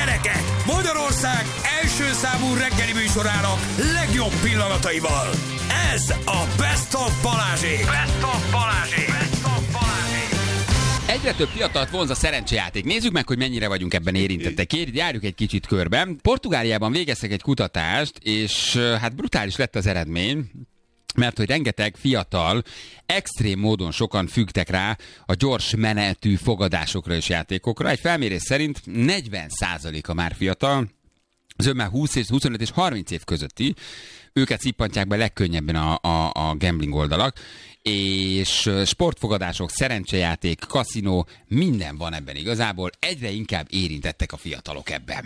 Gyerekek, Magyarország első számú reggeli műsorának legjobb pillanataival. Ez a Best of Balázsék. Best of Balázsék. Best of Balázsék. Egyre több fiatalt vonz a szerencsejáték. Nézzük meg, hogy mennyire vagyunk ebben érintettek. Járjuk egy kicsit körben. Portugáliában végeztek egy kutatást, és hát brutális lett az eredmény, mert hogy rengeteg fiatal, extrém módon sokan függtek rá a gyors menetű fogadásokra és játékokra. Egy felmérés szerint 40%-a már fiatal, az már 20 és 25 és 30 év közötti, őket szippantják be legkönnyebben a gambling oldalak, és sportfogadások, szerencsejáték, kaszinó, minden van ebben igazából. Egyre inkább érintettek a fiatalok ebben.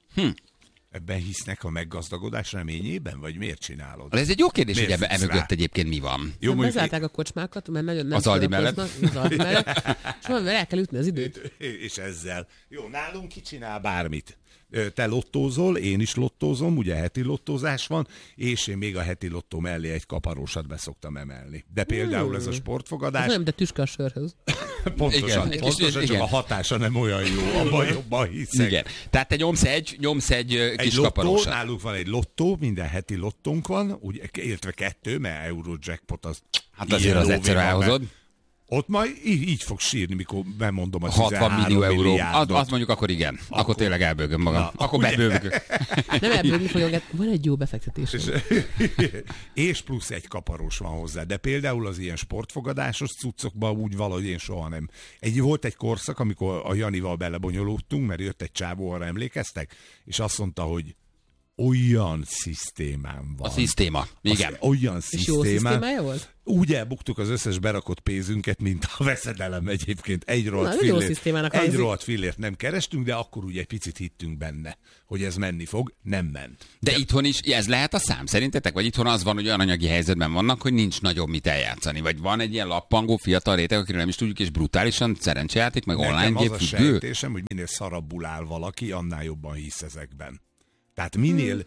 Ebben hisznek a meggazdagodás reményében, vagy miért csinálod? Ez egy jó kérdés, hogy ebben emögött egyébként mi van. Jó, bezárták a kocsmákat, mert nagyon nem az Aldi mellett. Az Aldi mellett. És valamivel el kell ütni az időt. És ezzel. Jó, nálunk ki csinál bármit. Te lottózol, én is lottózom, ugye heti lottózás van, és én még a heti lottó mellé egy kaparósat beszoktam emelni. De például ez a sportfogadás... Ez nem, de tüske a sörhöz. Pontosan, csak igen. a hatása nem olyan jó, abban jobban hiszek. Igen. Tehát te nyomsz egy kis lottó, kaparósat. nálunk van egy lottó, minden heti lottónk van, ugye, illetve 2, mert Eurojackpot az... Hát azért az egyszer elhozod. Ott majd így fog sírni, mikor bemondom a 60 millió euró. Azt mondjuk, akkor igen. Akkor tényleg elbőgöm magam. Na, akkor bebőgök. Nem elbőgni fogjuk, van egy jó befektetés. És plusz egy kaparós van hozzá. De például az ilyen sportfogadásos cuccokban úgy valahogy én soha nem. Volt egy korszak, amikor a Janival belebonyolódtunk, mert jött egy csávó, arra emlékeztek, és azt mondta, hogy olyan szisztémám van. A szisztéma, igen. Olyan És jó szisztémám. szisztémája volt? Úgy elbuktuk az összes berakott pénzünket, mint a veszedelem egyébként. Egy rohadt fillért nem kerestünk, de akkor úgy egy picit hittünk benne, hogy ez menni fog. Nem ment. De itthon is ez lehet a szám szerintetek? Vagy itthon az van, hogy olyan anyagi helyzetben vannak, hogy nincs nagyobb mit eljátszani? Vagy van egy ilyen lappangó fiatal réteg, akiről nem is tudjuk, és brutálisan szerencsejáték, meg online gép függő? Az a sejtésem, hogy minél szarabbul áll valaki, annál jobban hisz ezekben. Tehát minél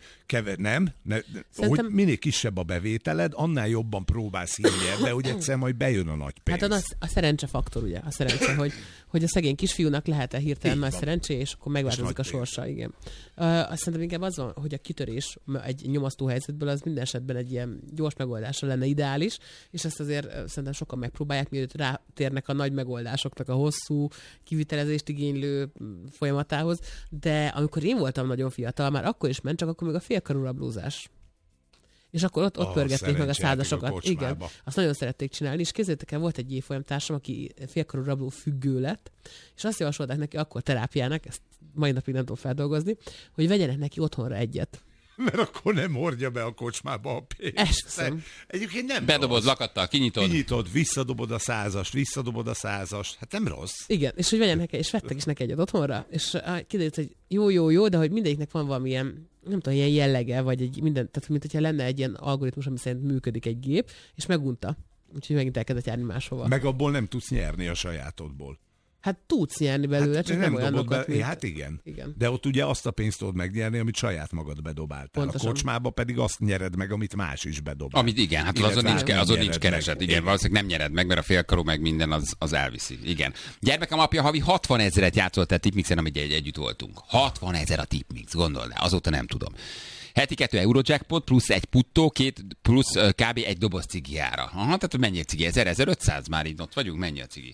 hogy minél kisebb a bevételed, annál jobban próbálsz hinni ebbe, hogy egyszer majd bejön a nagy pénz. Hát a szerencsefaktor, ugye? A szerencse, hogy a szegény kisfiúnak lehet-e hirtelen nagy szerencsé, és akkor megváltozik a sorsa, igen. Azt szerintem inkább az van, hogy a kitörés egy nyomasztó helyzetből az minden esetben egy ilyen gyors megoldásra lenne ideális, és ezt azért szerintem sokan megpróbálják, mielőtt rátérnek a nagy megoldásoknak a hosszú kivitelezést igénylő folyamatához. De amikor én voltam nagyon fiatal, már akkor is ment, csak akkor még a félkarú rablózás. És akkor ott pörgették meg a százasokat. Igen, azt nagyon szerették csinálni, és képzeljétek el, volt egy évfolyamtársam, aki félkarú rabló függő lett, és azt javasolták neki akkor terápiának, ezt mai napig nem tudom feldolgozni, hogy vegyenek neki otthonra egyet. Mert akkor nem hordja be a kocsmába a pénzt. Esküszöm. Egyébként nem bedobod rossz. Lakattal, kinyitod, visszadobod a százast. Hát nem rossz. Igen, és hogy vegyen neki, és vettek is neki egyet otthonra, és kiderült, hogy jó, de hogy mindegyiknek van valamilyen, nem tudom, ilyen jellege, vagy egy minden, tehát mint hogyha lenne egy ilyen algoritmus, ami szerint működik egy gép, és megunta. Úgyhogy megint elkezdett járni máshova. Meg abból nem tudsz nyerni a sajátodból. Hát tudsz nyerni belőle, hát csak nem olyanokat, mint... Hát igen. De ott ugye azt a pénzt tudod megnyerni, amit saját magad bedobáltál. Pontosan. A kocsmába pedig azt nyered meg, amit más is bedobál. Amit igen, hát azon nincs kereset. Igen, valószínűleg nem nyered meg, mert a félkarú meg minden az elviszi. Igen. Gyermekem apja havi 60 000-et játszott el Tipmixen, amit együtt voltunk. 60 000 a Tipmix, gondold el, azóta nem tudom. Heti 2 Eurojackpot, plusz egy puttó, plusz kb. Egy doboz cigiára. Aha, tehát mennyi a cigi? 1500 már így ott vagyunk, mennyi a cigi?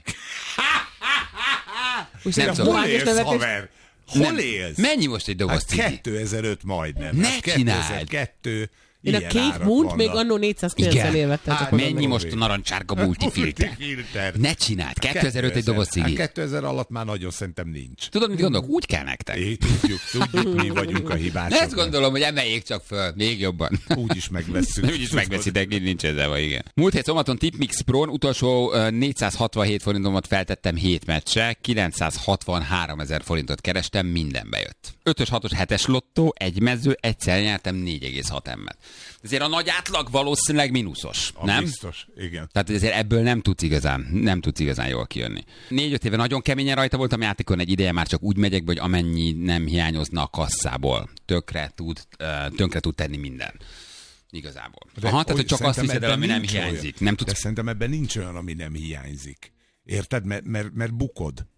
Nem tudom. Hol élsz, haver? Hol élsz? Mennyi most egy doboz cigi? 2005 majdnem. Ne csináld! 2002. Én a Cake Moon-t még annó 490 vettem. Mennyi most a narancsárga multifilter? Ne csináld! 2005 egy doboz cigi. 2000 alatt már nagyon szerintem nincs. Tudod, mit gondolok? Úgy kell nektek. Tudjuk, mi vagyunk a hibások. Ezt gondolom, hogy emeljék csak föl. Még jobban. Úgyis megvesszük. Úgyis megveszitek, így nincs ezzel, igen. Múlt hét szombaton Tipmix Pro-n utolsó 467 forintomat feltettem 7 meccsre, 963 000 forintot kerestem, minden bejött. 5-ös, 6-os, 7-es lottó, egy mező, egyszer nyertem 4,6 emmet. Ezért a nagy átlag valószínűleg mínuszos, nem? Biztos, igen. Tehát ezért ebből nem tudsz igazán jól kijönni. 4-5 éve nagyon keményen rajta voltam játékon, egy ideje már csak úgy megyek be, hogy amennyi nem hiányozna a kasszából. Tönkre tud tenni minden. Igazából. Tehát hogy csak azt hiszed el, ami nem hiányzik. Nem tudsz... De szerintem ebben nincs olyan, ami nem hiányzik. Érted? Mert bukod.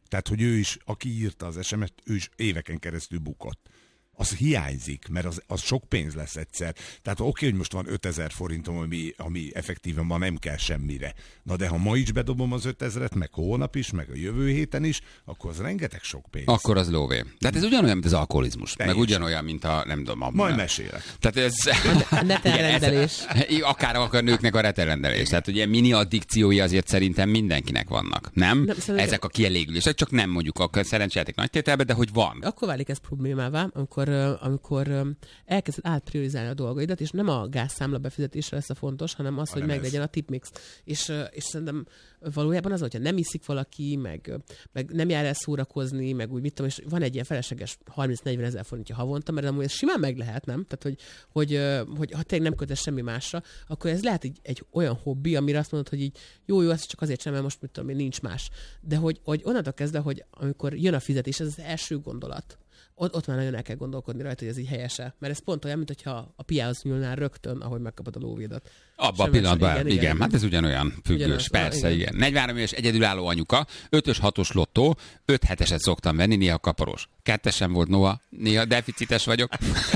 Tehát, hogy ő is, aki írta az SMS-t, ő is éveken keresztül bukott. Az hiányzik, mert az sok pénz lesz egyszer. Tehát oké, hogy most van 5000 forintom, ami effektíven ma nem kell semmire. Na de ha ma is bedobom az 5000-et, meg holnap is, meg a jövő héten is, akkor az rengeteg sok pénz. Akkor az lóvé. Tehát ez ugyanolyan, mint az alkoholizmus. Teljesen. Meg ugyanolyan, mint a, nem tudom, Majd mesélek. Tehát ez... A netelrendelés. Akár a nőknek a retelrendelés. Tehát ugye mini addikciói azért szerintem mindenkinek vannak. Nem ezek a kielégülések, csak nem mondjuk a szerencsejáték nagy tételbe, de hogy van. Akkor válik ez problémává, amikor elkezded átpriorizálni a dolgaidat, és nem a gázszámla befizetésre lesz a fontos, hanem az, hogy meglegyen a tipmix. És szerintem valójában az, hogyha nem iszik valaki, meg nem jár el szórakozni, meg úgy mit tudom, és van egy ilyen felesleges 30-40 ezer forintja havonta, mert amúgy ez simán meg lehet, nem? Tehát, hogy ha tényleg nem kötesz semmi másra, akkor ez lehet egy olyan hobbi, amire azt mondod, hogy így jó, ez csak azért sem, mert most mit tudom én, nincs más. De hogy onnantól kezdve, hogy amikor jön a fizetés, ez az első gondolat. Ott már nagyon el kell gondolkodni rajta, hogy ez így helyese. Mert ez pont olyan, mint hogyha a piához nyúlnál rögtön, ahogy megkapod a lóvédat. Abban a pillanatban, igen. Hát ez ugyanolyan függős, ugyanaz, persze, igen. 43 éves egyedülálló anyuka, 5-ös, 6-os lottó, 5-7-eset szoktam venni, néha kaparós. 2-esen volt Noah, néha deficites vagyok.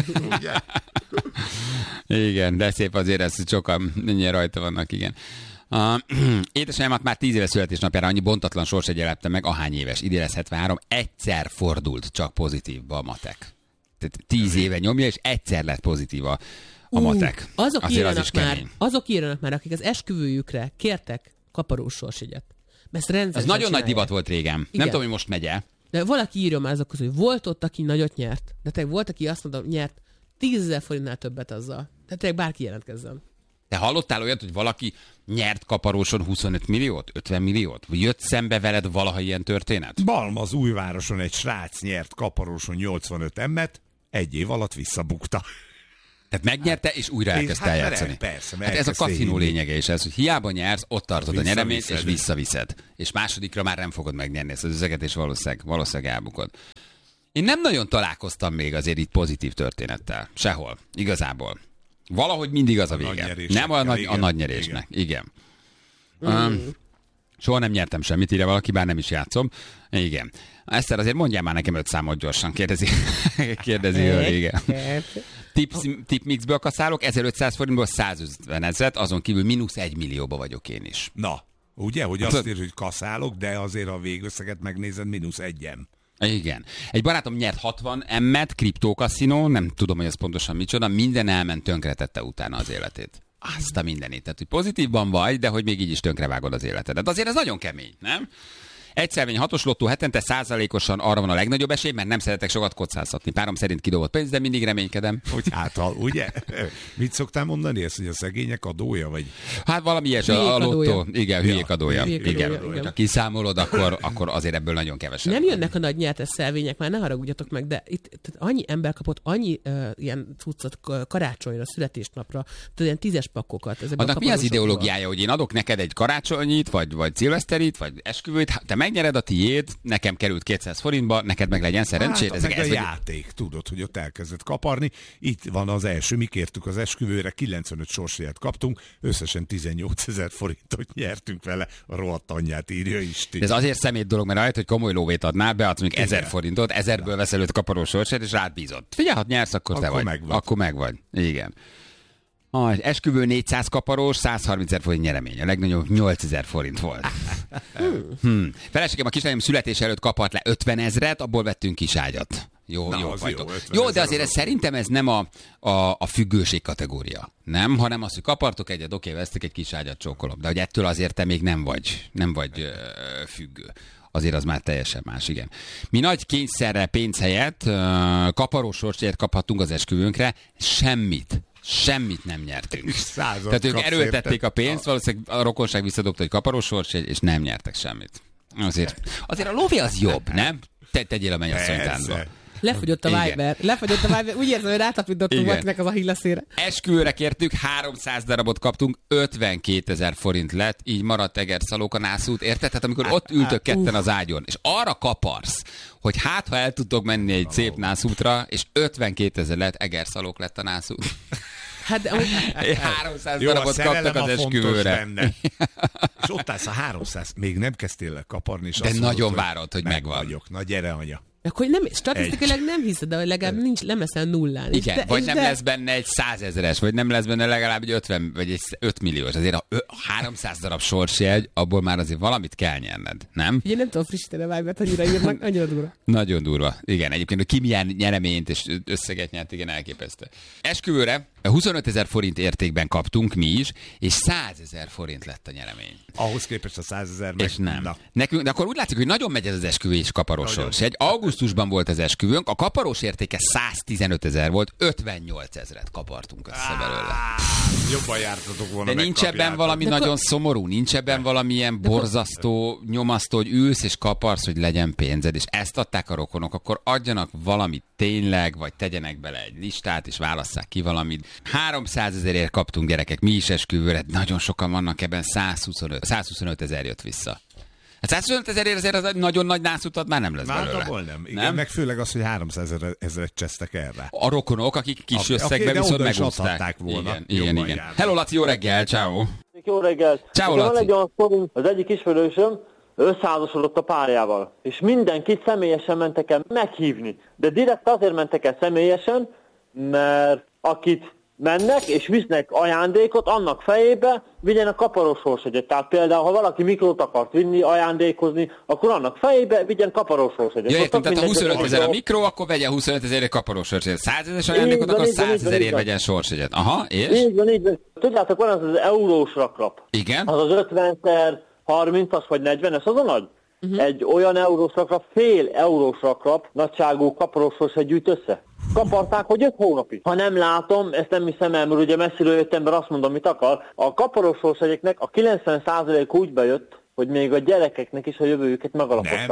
Igen, de szép azért, ez sokan mindjárt rajta vannak, igen. Édesanyámat már 10 éves születésnapjára annyi bontatlan sorsegyelepte meg, ahány éves, idén lesz 73, egyszer fordult csak pozitívba a matek. Tehát 10 éve nyomja, és egyszer lett pozitív a matek. Azok írnak már, akik az esküvőjükre kértek kaparós sorsjegyet. Ez nagyon nagy divat volt régen. Igen. Nem tudom, hogy most megye. De valaki írja már azok közül, hogy volt ott, aki nagyot nyert. De tényleg volt, aki azt mondta, nyert 10 000 forintnál többet azzal. Tehát tényleg bárki jelentkezzen. Te hallottál olyat, hogy valaki nyert kaparóson 25 milliót, 50 milliót? Vagy jött szembe veled valaha ilyen történet? Balmazújvároson egy srác nyert kaparóson 85 emmet, egy év alatt visszabukta. Tehát megnyerte, és újra elkezdte eljátszani. Persze, hát ez a kaszinó lényege is ez, hogy hiába nyersz, ott tartod a nyereményt, és visszaviszed. És másodikra már nem fogod megnyerni ezt az összeget, és valószínűleg elbukod. Én nem nagyon találkoztam még azért itt pozitív történettel. Sehol. Igazából. Valahogy mindig az a vége. Nem a nagy nyerésnek. Igen. Soha nem nyertem semmit, írja valaki, bár nem is játszom. Igen. Eszter, azért mondjál már nekem 5 számot gyorsan, kérdezi igen. Tipmixből kaszálok, 1500 forintból 150 ezret, azon kívül -1 millióba vagyok én is. Na, ugye, hogy azt írja, hogy kaszálok, de azért a végösszeget megnézed, -1 M. Igen. Egy barátom nyert 60 M-et, kriptókaszinó, nem tudom, hogy ez pontosan micsoda, minden elment, tönkretette utána az életét. Azt a mindenit. Tehát, hogy pozitívban vagy, de hogy még így is tönkrevágod az életedet. Azért ez nagyon kemény, nem? Egyszervény 6-os lottó hetente 100%-osan arra van a legnagyobb esély, mert nem szeretek sokat kockáztatni. Párom szerint kidobott pénz, de mindig reménykedem. Hogy ugye? Mit szoktál mondani ezt, hogy a szegények adója, vagy? Hát valami ilyesmi, a lottó. Igen, hülyék adója. Igen. Ha kiszámolod, akkor azért ebből nagyon kevesebb. Nem jönnek a nagy nyertes szelvények, már ne haragudjatok meg, de itt annyi ember kapott annyi ilyen cuccot karácsonyra, születésnapra, ilyen 10-es pakkokat. Annak mi az ideológiája, hogy én adok neked egy karácsonyit, vagy szilveszterit, vagy esküvőt, te megnyered a tiéd, nekem került 200 forintba, neked meg legyen szerencséd. Hát, meg a játék, tudod, hogy ott elkezdett kaparni. Itt van az első, mi kértük az esküvőre, 95 sorsjegyet kaptunk, összesen 18 000 forintot nyertünk vele, a rohadt anyját írja Isti. Ez azért szemét dolog, mert ahelyett, hogy komoly lóvét adnál, beadsz még 1000 forintot, 1000-ből veszel 5 kaparó sorsjegyet, és rád bízod. Figyelj, ha nyersz, akkor te vagy. Akkor meg vagy. Igen. Esküvő 400 kaparós, 130 000 forint nyeremény. A legnagyobb 8000 forint volt. Feleségem a kislányom születés előtt kapart le 50 000, abból vettünk kiságyat. Jó, de azért szerintem ez nem a függőség kategória. Nem, hanem az, hogy kapartok egyet, oké, vesztek egy kiságyat, csókolom. De hogy ettől azért te még nem vagy függő. Azért az már teljesen más, igen. Mi nagy kényszerre pénz helyett kaparós sorsjegyet kaphattunk az esküvőnkre, Semmit nem nyertünk. Tehát ők erőltették a pénzt, valószínűleg a rokonság visszadobta, hogy kaparós sorsjegy, és nem nyertek semmit. Azért a lóvé az jobb, nem? Tegyél a mennyasszonytáncba. Lefogyott a Viber. Úgy érzem, hogy rátapintottunk valakinek az Achilleszére. Esküvőre kértük, 300 darabot kaptunk, 52 000 forint lett, így maradt Egerszalóka nászút, érted? Tehát amikor ott ültök ketten az ágyon, és arra kaparsz, hogy ha el tudtok menni egy szép nászútra, és 52 000 lett, Egerszalók lett a nászút. Hát, 300 Jó, a darabot szerelem kaptak az a fontos esküvőre. benne. És ott állsz a 300, még nem kezdtél el kaparni, és De azt nagyon mondod, várod, hogy megvan. Vagyok. Na gyere, anya. akkor nem, statisztikailag nem hiszed, de legalább nem leszel nullán. Igen, vagy nem lesz benne egy 100 000-es, vagy nem lesz benne legalább egy 50, vagy egy 5 milliós. Azért a 300 darab sorsjegy, abból már azért valamit kell nyerned, nem? Ugye nem tudom frissíteni a Vibert, annyira írnak, annyira durva. Nagyon durva. Igen, egyébként, hogy ki milyen nyereményt és összeget nyert, igen, elképesztő. Esküvőre 25 000 forint értékben kaptunk mi is, és 100 000 forint lett a nyeremény. Ahhoz képest a 100 000 meg. És nem. Na. Nekünk, de akkor úgy látszik, hogy nagyon megy ez az esküvő és kaparós sors. Egy augusztusban volt az esküvőnk, a kaparós értéke 115 000 volt, 58 000-et kapartunk össze belőle. Jobban jártatok volna. De nincs ebben valami De nagyon szomorú, nincs ebben valamilyen borzasztó, nyomasztó, hogy ülsz és kaparsz, hogy legyen pénzed, és ezt adták a rokonok, akkor adjanak valamit tényleg, vagy tegyenek bele egy listát, és válasszák ki valamit. 300 000-ért kaptunk, gyerekek, mi is esküvőre, nagyon sokan vannak ebben, 125 000 jött vissza. Hát 125 000-ért azért az egy nagyon nagy nászutat már nem lesz belőle. Abból nem. Igen, Nem? meg főleg az, hogy 300 000-et csesztek erre. A rokonok, akik kis Oké, összegben de viszont oda is megúszták. adhatták volna. Igen, igen, Jobban igen. járnak. Hello, Laci, jó reggel, ciao. Jó reggelt! Ciao, Nekem van Laci. egy olyan sztorim, az egyik ismerősöm összeházasodott a párjával, és mindenkit személyesen mentek el meghívni. De direkt azért mentek el személyesen, mert akit mennek és visznek ajándékot, annak fejébe vigyen a kaparós sorsjegyet. Tehát például, ha valaki mikrót akart vinni, ajándékozni, akkor annak fejébe vigyen kaparós sorsjegyet. Ja, Most értem, tök tehát a mindegy, 25 000 a mikró, akkor vegye 25 000 kaparós sorsjegyet. 100 000-es ajándékot, Így van, akkor így van, 100 így van, 000-ért így van. vegyen sorsjegyet. Aha, és? Így van, így van. Tudjátok, van az eurós raklap. Igen? Az 50x30-as vagy 40-es, az a nagy? Egy olyan eurós raklap, fél eurós raklap nagyságú kaparósos gyűjt össze. Kaparták, hogy 5 hónapig. Ha nem látom, ezt nem hiszem el, mert ugye messziről jöttem, mert azt mondom, mit akar. A kaparósos egyeknek a 90% úgy bejött, hogy még a gyerekeknek is a jövőjüket megalapozták.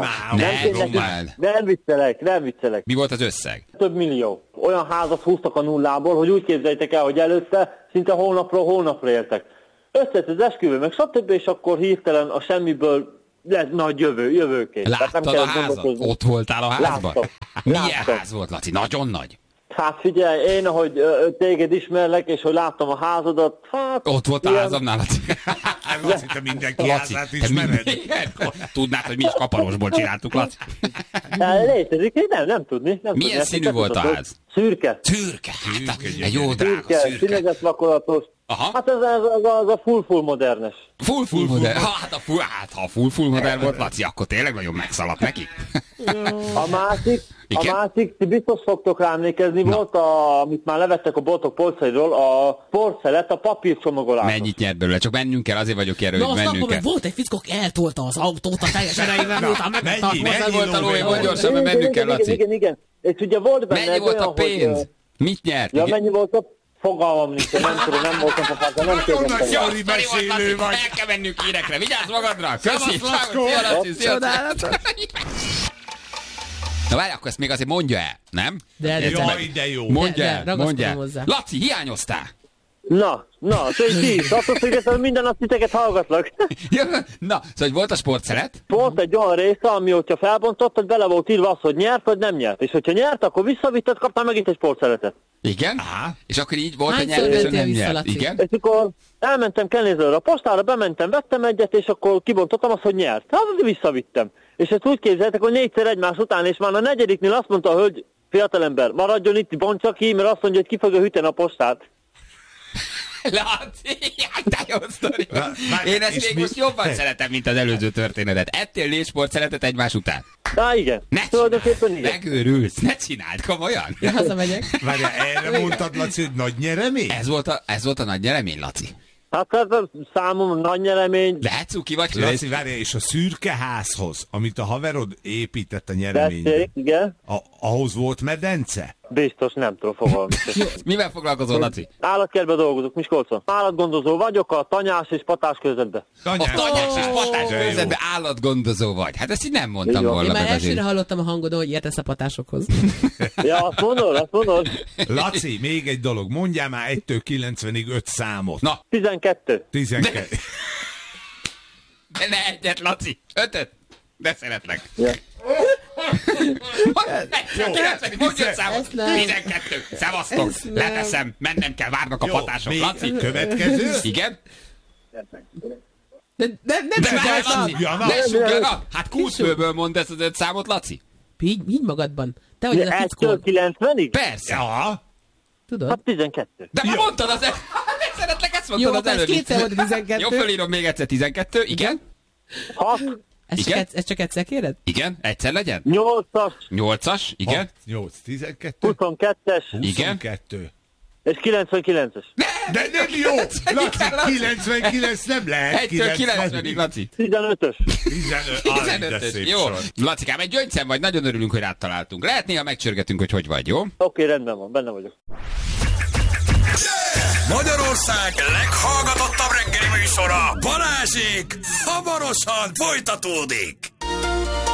Nem viccelek. Mi volt az összeg? Több millió. Olyan házat húztak a nullából, hogy úgy képzeljétek el, hogy előtte szinte hónapról hónapra éltek. Összejött az esküvő, meg stb. És akkor hirtelen a semmiből lett nagy jövőkép. Láttad a házat? Ott voltál a házban? Milyen Láttam. ház volt, Laci? Nagyon nagy. Hát figyelj, én ahogy téged ismerlek, és hogy láttam a házadat, hát... Ott volt a ilyen- házamnál, Laci. Azt hittem mindenki Laci, házát te ismered. Tudnád, hogy mi is kaparosból csináltuk, Laci? Létezik, nem tudni. Nem Milyen tudni. színű Ezt volt a tudod. ház? Szürke. Szürke. Hát, Szürke, egy jó drága Szürke, szürke. színezett vakolatos. Aha. Hát ez a full modernes. Full modern. Hát, ha full modern volt, Laci, akkor tényleg nagyon megszaladt neki. A másik, Igen? ti biztos fogtok rá emlékezni, volt, amit már levettek a boltok polcairól, a porcelet, a papírcsomagolás. Mennyit nyert belőle? Csak mennünk kell, azért vagyok erről, Na hogy azt mennünk akkor kell. meg volt egy fickó, eltolta az autót a teljes erejével, miután megvette a mennyi? hozzá. Mennyi volt a lóvé? lóvé? Mondj gyorsan, mert mennünk kell, Laci. Igen. És ugye volt benne Mennyi egy volt olyan, a pénz? hogy... Mit nyert? Ja, Igen. mennyi volt a... Fogalmam nincs, nem tudom, nem voltam papázza, nem Nagyon nagy kérdeztem. sztori Sztori volt, mesélő Laci, vagy. el kell mennünk hírekre. Vigyázz magadra! Köszi! Szevasz, Lackó! Szia, Laci! Szia, Csodálatos. Na várj, akkor ezt még azért mondja el, nem? De Jaj, de jó. Mondja De, el, ragaszkodom mondja el. hozzá. Laci, hiányoztál? Na, ti, attól függetlenül minden nap titeket hallgatlak. Ja, na, szóval hogy volt a sportszeret? Volt egy olyan része, ami, hogyha felbontottad, bele volt írva az, hogy nyert vagy nem nyert. És hogyha nyert, akkor visszavitted, kaptál megint egy sportszeletet. Igen? Aha. És akkor így volt, hogy Hányszor nyert, és mentél nem vissza, nyert. Laci? Igen? És akkor elmentem Kennézőre a postára, bementem, vettem egyet, és akkor kibontottam azt, hogy nyert. Hát visszavittem. És ezt úgy képzeltek, hogy 4-szer egymás után, és már a negyediknél azt mondta, hogy fiatalember, maradjon itt, bontsa ki, mert azt mondja, hogy ki fogja hűteni a postát. Laci, de jó sztori. Várj, Én ezt és még mi- most jobban szeretem, mint az előző történetet. Ettél 4 sportszeletet egymás után? Na igen, Ne tulajdonképpen csináld, igen. megőrülsz, ne csináld, komolyan. Hazamegyek. Várjál, erre mondtad, Laci, hogy nagy nyeremény? Ez volt a nagy nyeremény, Laci. Hát ez a számomra nagy nyeremény, Lehet cuki vagy? Laci, várjál, és a szürke házhoz, amit a haverod épített a nyereményre, tessék, igen. ahhoz volt medence? Biztos nem tudom fogalmazni. Mivel foglalkozol, Laci? Állatkertben dolgozok, Miskolcon. Állatgondozó vagyok a tanyás és patás közöttben. A tanyás és patás de jó. közben állatgondozó vagy. Hát ezt így nem mondtam Így van. volna Én már meg elsőre azért. hallottam a hangodon, hogy értesz a patásokhoz. Ja, azt mondod. Laci, még egy dolog, mondjál már 1-től 90-ig 5 számot. Na, 12. 12. de ne egyet, Laci. 5-öt. De szeretlek. Ja. Mondj 5 számot. 12. Szevasztok. Ez nem. Leteszem. Mennem kell, várnak a patások. Laci. Következő. Igen? Nem De sugáltam. Laci, ne sugjanak. Hát kulcsfőből mondd ezt az 5 számot, Laci. Így magadban. Te vagy az a 1-től fickó. 90-ig? Persze. Ja. Tudod? Hát 12. De már mondtad az előbb. Szeretlek, ezt mondtad Jó, az ez előbb. kétszer volt 12. Jó, fölírom még egyszer 12. Igen? 6, Ezt csak egyszer kéred? Igen? Egyszer legyen? 8-as, 8-as? Igen? 8, 12. 22-es, Igen? 22. és 99-es. De nem jó! Laci, 99 nem lehet. 1-től 90-ig, Laci. 15-ös. 15-ös. Jó. Lacikám, egy gyöngyszem vagy, nagyon örülünk, hogy rád találtunk. Lehet néha megcsörgetünk, hogy vagy, jó? Oké, rendben van, benne vagyok. Magyarország leghallgatottabb reggeli műsora, Balázsék, hamarosan folytatódik.